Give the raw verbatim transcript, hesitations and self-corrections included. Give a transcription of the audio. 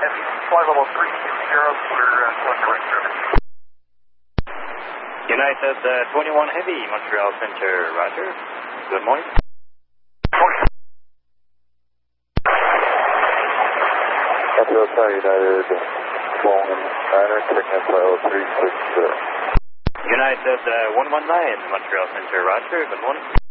Heavy, flight level three two zero, we're uh, going direct service. United uh, twenty-one Heavy, Montreal Center, roger. Good morning. Montreal Tower, United, Long Niner, taking flight level three six zero. United uh, one one nine, Montreal Center, roger. Good morning.